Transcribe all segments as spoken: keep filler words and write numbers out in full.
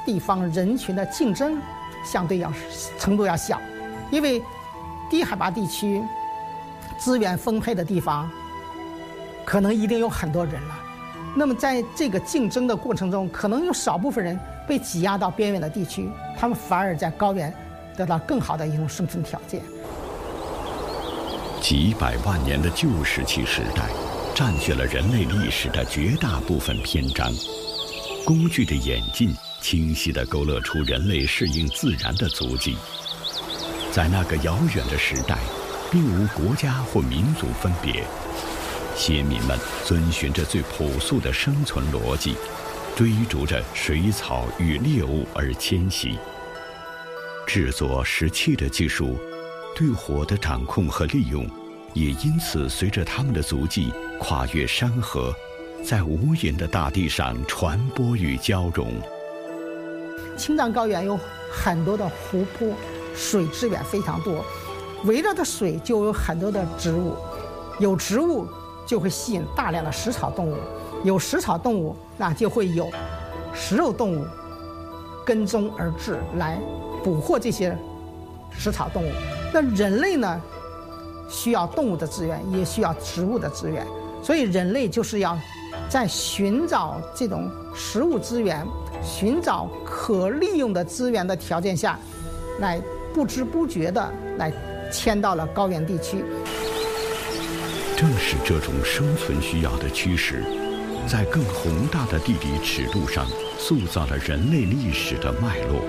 地方人群的竞争相对要程度要小，因为低海拔地区资源丰沛的地方可能一定有很多人了，那么在这个竞争的过程中，可能有少部分人被挤压到边缘的地区，他们反而在高原得到更好的一种生存条件。 几百万年的旧石器时代占据了人类历史的绝大部分篇章，工具的演进清晰地勾勒出人类适应自然的足迹。在那个遥远的时代，并无国家或民族分别，先民们遵循着最朴素的生存逻辑，追逐着水草与猎物而迁徙。制作石器的技术，对火的掌控和利用，也因此随着他们的足迹跨越山河，在无垠的大地上传播与交融。 青藏高原有很多的湖泊，水资源非常多，围绕着水就有很多的植物，有植物就会吸引大量的食草动物，有食草动物那就会有食肉动物跟踪而至来捕获这些食草动物。那人类呢，需要动物的资源，也需要植物的资源，所以人类就是要在寻找这种食物资源、寻找可利用的资源的条件下，来不知不觉地来迁到了高原地区。 正是这种生存需要的驱使，在更宏大的地理尺度上塑造了人类历史的脉络。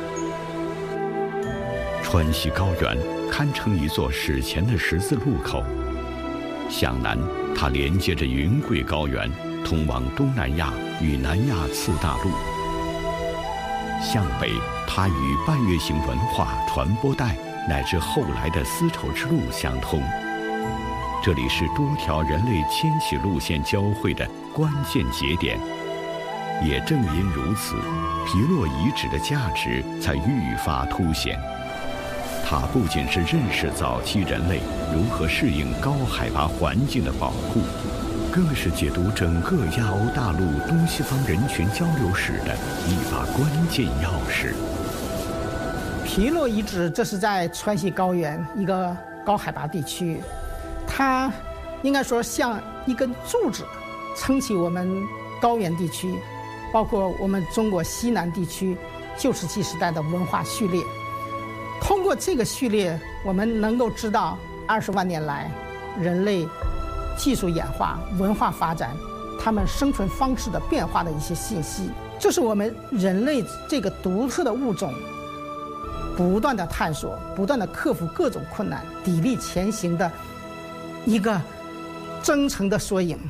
川西高原堪称一座史前的十字路口，向南它连接着云贵高原，通往东南亚与南亚次大陆；向北它与半月形文化传播带乃至后来的丝绸之路相通。这里是多条人类迁徙路线交汇的关键节点。也正因如此，皮洛遗址的价值才愈发凸显。它不仅是认识早期人类如何适应高海拔环境的宝库，更是解读整个亚欧大陆东西方人群交流史的一把关键钥匙。 皮洛遗址，这是在川西高原一个高海拔地区，它应该说像一根柱子，撑起我们高原地区，包括我们中国西南地区旧石器时代的文化序列。通过这个序列，我们能够知道二十万年来人类技术演化、文化发展，他们生存方式的变化的一些信息。这是我们人类这个独特的物种不断的探索、不断的克服各种困难、砥砺前行的一个征程的缩影。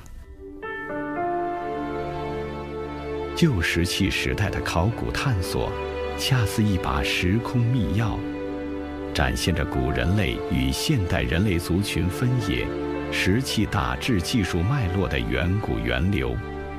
旧石器时代的考古探索，恰似一把时空密钥，展现着古人类与现代人类族群分野、石器打制技术脉络的远古源流。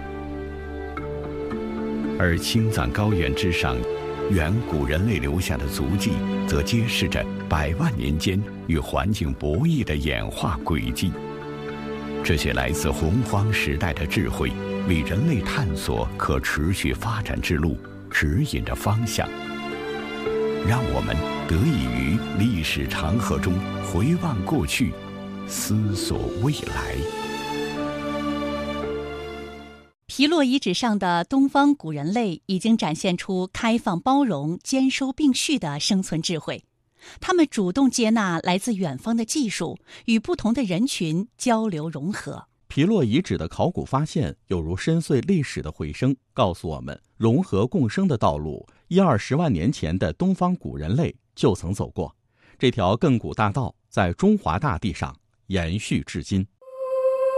而青藏高原之上，远古人类留下的足迹，则揭示着百万年间与环境博弈的演化轨迹。这些来自洪荒时代的智慧，为人类探索可持续发展之路指引着方向，让我们得以于历史长河中回望过去，思索未来。 皮洛遗址上的东方古人类已经展现出开放包容、兼收并蓄的生存智慧。他们主动接纳来自远方的技术，与不同的人群交流融合。 皮洛遗址的考古发现有如深邃历史的回声，告诉我们融合共生的道路，一二十万年前的东方古人类就曾走过。这条亘古大道在中华大地上延续至今。